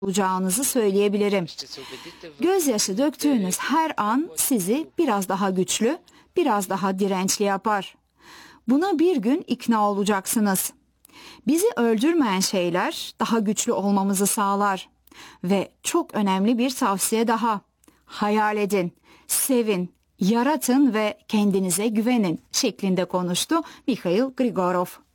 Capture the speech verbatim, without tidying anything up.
olacağınızı söyleyebilirim. Gözyaşı döktüğünüz her an sizi biraz daha güçlü, biraz daha dirençli yapar. Buna bir gün ikna olacaksınız. Bizi öldürmeyen şeyler daha güçlü olmamızı sağlar. Ve çok önemli bir tavsiye daha. Hayal edin, sevin, yaratın ve kendinize güvenin şeklinde konuştu Mikhail Grigorov.